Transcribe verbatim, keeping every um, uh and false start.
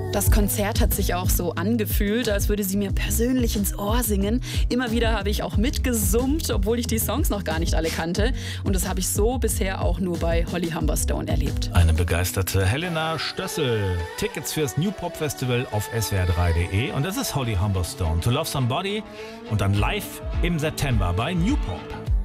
Das Konzert hat sich auch so angefühlt, als würde sie mir persönlich ins Ohr singen. Immer wieder habe ich auch mitgesummt, obwohl ich die Songs noch gar nicht alle kannte. Und das habe ich so bisher auch nur bei Holly Humberstone erlebt. Eine begeisterte Helena Stössel. Tickets fürs New Pop Festival auf s w r drei punkt d e. Und das ist Holly Humberstone. To Love Somebody und dann live im September bei New Pop.